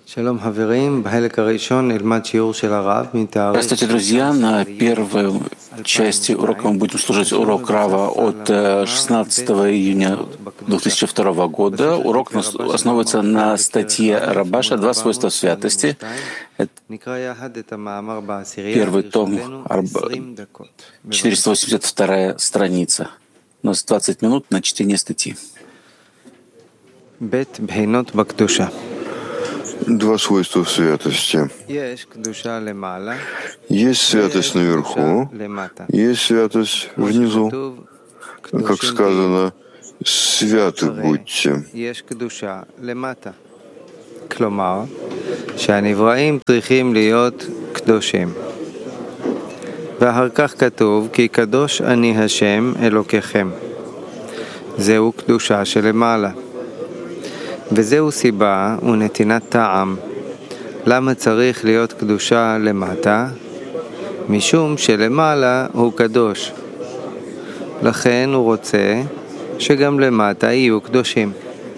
Здравствуйте, друзья! На первой части урока мы будем слушать урок Рава от 16 июня 2002 года. Урок основывается на статье Рабаша «Два свойства святости». Это первый том, 482 страница. У нас 20 минут на чтение статьи. Два свойства в святости. Есть святость наверху, есть святость внизу. Как сказано, святы будьте. ואחר כך כתוב, כי קדוש אני השם אלוקיכם. זהו קדושה שלמעלה. וזהו סיבה ונתינת טעם. למה צריך להיות קדושה למטה? משום שלמעלה הוא קדוש. לכן הוא רוצה שגם למטה יהיו קדושים.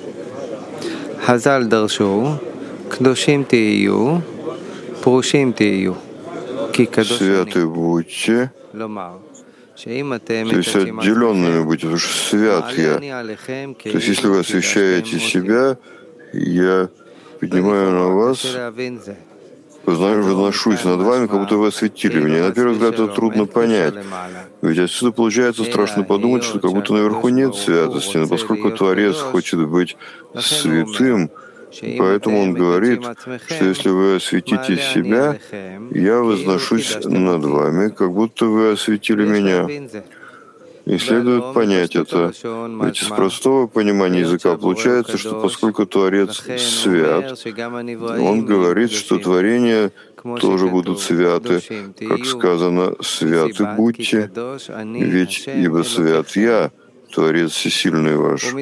חז"ל דרשו, קדושים תהיו, פרושים תהיו. Святы будьте, то есть отделенными будьте, потому что свят я. То есть если вы освящаете себя, я поднимаю на вас, возношусь над вами, как будто вы осветили меня. И на первый взгляд это трудно понять. Ведь отсюда получается страшно подумать, что как будто наверху нет святости, но поскольку Творец хочет быть святым, поэтому он говорит, что если вы осветите себя, я возношусь над вами, как будто вы осветили меня. И следует понять это. Ведь из простого понимания языка получается, что поскольку Творец свят, он говорит, что творения тоже будут святы. Как сказано, святы будьте, ведь ибо свят я, Творец всесильный ваш. А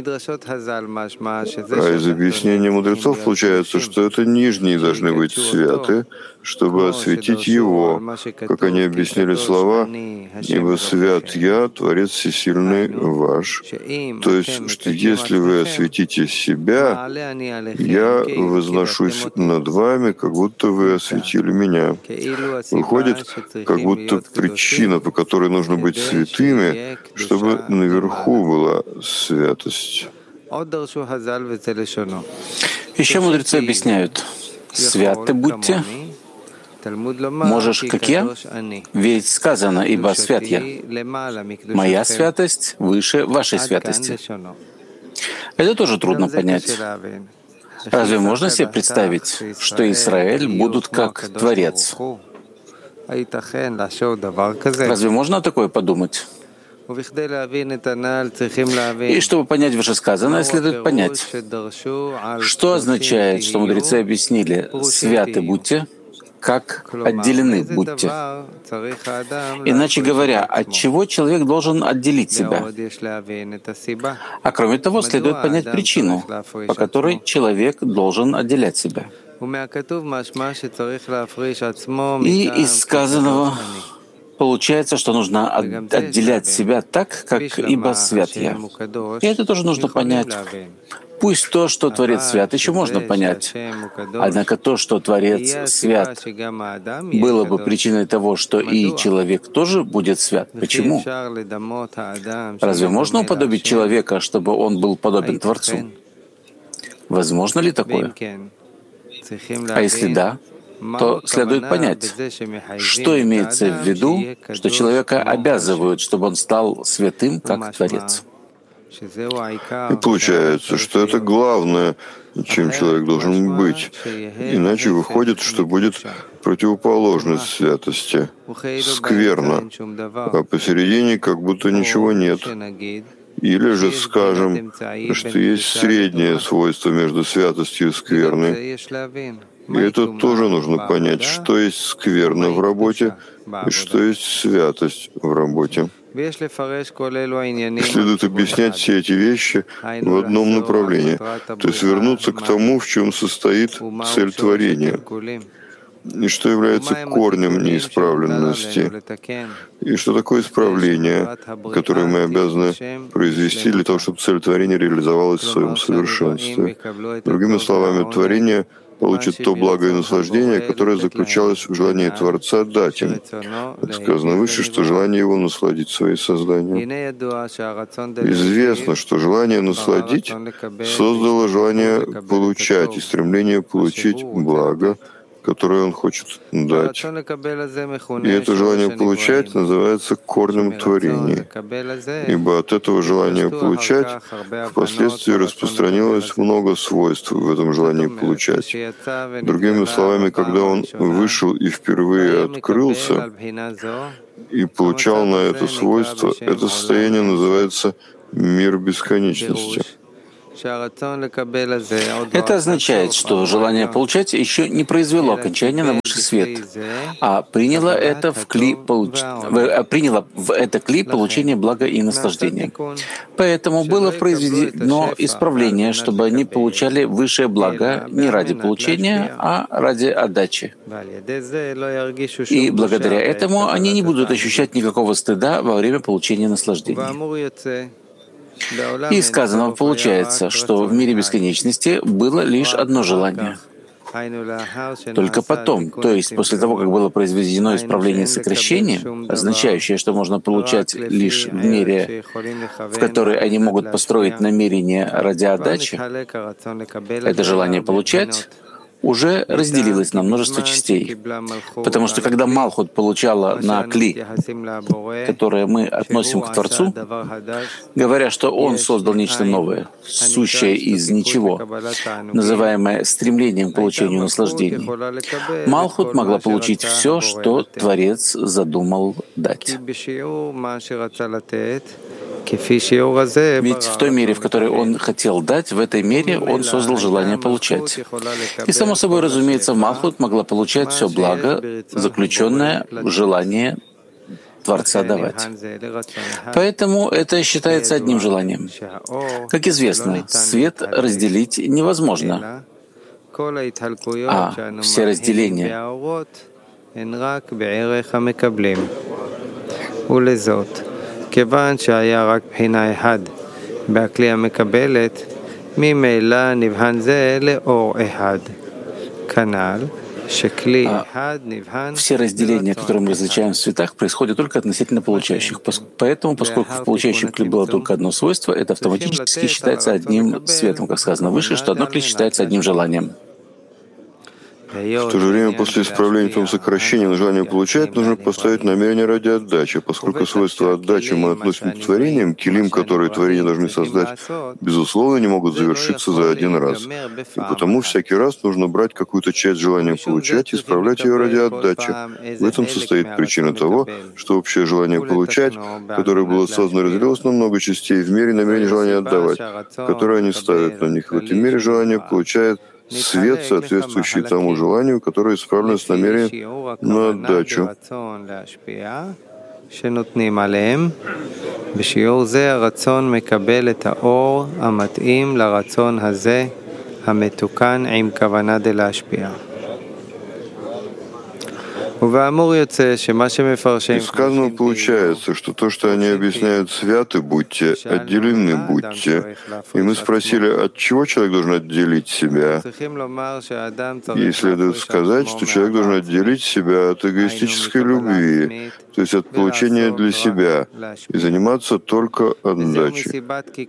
из объяснения мудрецов получается, что это нижние должны быть святы, чтобы осветить Его, как они объяснили слова, «Ибо свят я, Творец всесильный ваш». То есть, что если вы осветите себя, я возношусь над вами, как будто вы осветили меня. Выходит, как будто причина, по которой нужно быть святыми, чтобы наверху была святость. Еще мудрецы объясняют: «Святы будьте, можешь, как я, ведь сказано, ибо свят я. Моя святость выше вашей святости». Это тоже трудно понять. Разве можно себе представить, что Израиль будут как Творец? Разве можно такое подумать? И чтобы понять вышесказанное, следует понять, что означает, что мудрецы объяснили «святы будьте», как «отделены будьте». Иначе говоря, от чего человек должен отделить себя? А кроме того, следует понять причину, по которой человек должен отделять себя. И из сказанного получается, что нужно отделять себя так, как «ибо свят я». И это тоже нужно понять. Пусть то, что Творец свят, еще можно понять. Однако то, что Творец свят, было бы причиной того, что и человек тоже будет свят. Почему? Разве можно уподобить человека, чтобы он был подобен Творцу? Возможно ли такое? А если да, то следует понять, что имеется в виду, что человека обязывают, чтобы он стал святым, как Творец. И получается, что это главное, чем человек должен быть. Иначе выходит, что будет противоположность святости, скверно, а посередине как будто ничего нет. Или же скажем, что есть среднее свойство между святостью и скверной. И это тоже нужно понять, что есть скверно в работе и что есть святость в работе. И следует объяснять все эти вещи в одном направлении, то есть вернуться к тому, в чем состоит цель творения, и что является корнем неисправленности, и что такое исправление, которое мы обязаны произвести для того, чтобы цель творения реализовалась в своем совершенстве. Другими словами, творение получит то благо и наслаждение, которое заключалось в желании Творца дать им. Как сказано выше, что желание его насладить свои создания. Известно, что желание насладить создало желание получать и стремление получить благо, которое он хочет дать. И это желание получать называется корнем творения, ибо от этого желания получать впоследствии распространилось много свойств в этом желании получать. Другими словами, когда он вышел и впервые открылся и получал на это свойство, это состояние называется мир бесконечности. Это означает, что желание получать еще не произвело окончания на высший свет, а приняло в это кли получения блага и наслаждения. Поэтому было произведено исправление, чтобы они получали высшее благо не ради получения, а ради отдачи. И благодаря этому они не будут ощущать никакого стыда во время получения наслаждения. Из сказанного получается, что в мире бесконечности было лишь одно желание. Только потом, то есть после того, как было произведено исправление сокращения, означающее, что можно получать лишь в мере, в которой они могут построить намерение ради отдачи, это желание получать уже разделилось на множество частей. Потому что когда Малхут получала на кли, которое мы относим к Творцу, говоря, что Он создал нечто новое, сущее из ничего, называемое стремлением к получению наслаждений, Малхут могла получить все, что Творец задумал дать. Ведь в той мере, в которой он хотел дать, в этой мере он создал желание получать. И, само собой, разумеется, Малхут могла получать все благо, заключенное в желании Творца давать. Поэтому это считается одним желанием. Как известно, свет разделить невозможно, а все разделения כיוון שהיה רק בחינה אחד בכלי המקבלת, ממילא נבחן זה לאור אחד. כנ"ל שכלי אחד נבחן... Все разделения, которые мы различаем в цветах, происходят только относительно получающих. Поэтому, поскольку в получающем кли было только одно свойство, это автоматически считается одним светом, как сказано выше, что одно кли считается одним желанием. В то же время, после исправления этого сокращения на желание получать, нужно поставить намерение ради отдачи. Поскольку свойства отдачи мы относим к творениям, килим, которые творения должны создать, безусловно, не могут завершиться за один раз. И потому всякий раз нужно брать какую-то часть желания получать и исправлять ее ради отдачи. В этом состоит причина того, что общее желание получать, которое было создано, разделилось на много частей в мере намерения желания отдавать, которые они ставят на них. В этой мере желание получает свет, соответствующий тому желанию, которое исправлено с намерением на отдачу. בשיעור זה הרצון מקבל את האור המתאים לרצון הזה המתוקן עם כוונה דלהשפיע. Из сказанного получается, что то, что они объясняют святы будьте, отделены будьте. И мы спросили, от чего человек должен отделить себя? И следует сказать, что человек должен отделить себя от эгоистической любви, то есть от получения для себя, и заниматься только отдачей.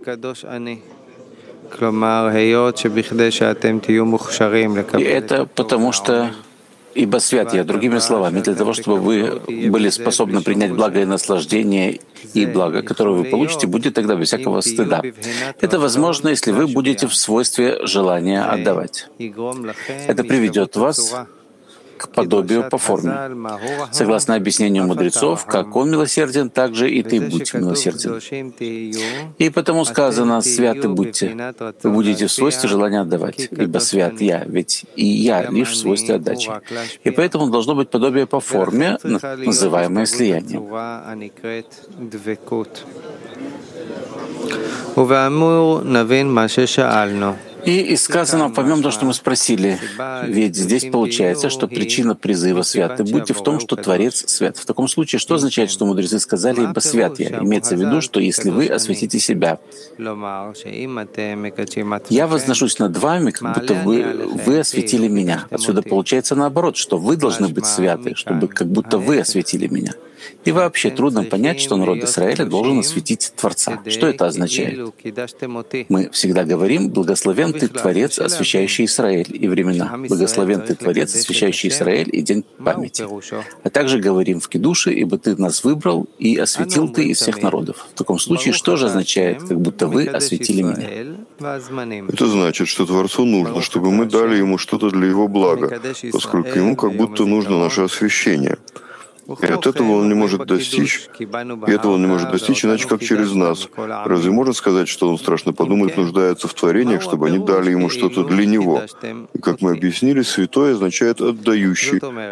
И это потому что ибо свят я, другими словами, для того, чтобы вы были способны принять благо и наслаждение, и благо, которое вы получите, будет тогда без всякого стыда. Это возможно, если вы будете в свойстве желания отдавать. Это приведет вас к подобию по форме. Согласно объяснению мудрецов, как он милосерден, так же и ты будь милосерден. И потому сказано «святы будьте». Вы будете в свойстве желания отдавать, ибо свят я, ведь и я лишь в свойстве отдачи. И поэтому должно быть подобие по форме, называемое слиянием. И из сказанного поймем то, что мы спросили. Ведь здесь получается, что причина призыва святый будьте в том, что Творец свят. В таком случае, что означает, что мудрецы сказали «ибо свят я»? Имеется в виду, что если вы осветите себя, я возношусь над вами, как будто вы осветили меня. Отсюда получается наоборот, что вы должны быть святы, чтобы как будто вы осветили меня. И вообще трудно понять, что народ Израиля должен осветить Творца. Что это означает? Мы всегда говорим «Благословен Ты, Творец, освящающий Израиль и времена». «Благословен Ты, Творец, освящающий Израиль и день памяти». А также говорим в Кидуше «Ибо Ты нас выбрал и осветил Ты из всех народов». В таком случае, что же означает «как будто вы осветили меня»? Это значит, что Творцу нужно, чтобы мы дали Ему что-то для Его блага, поскольку Ему как будто нужно наше освящение. И от этого он не может достичь. И этого он не может достичь, иначе как через нас. Разве можно сказать, что он, страшно подумать, нуждается в творениях, чтобы они дали ему что-то для него? И как мы объяснили, святой означает «отдающий».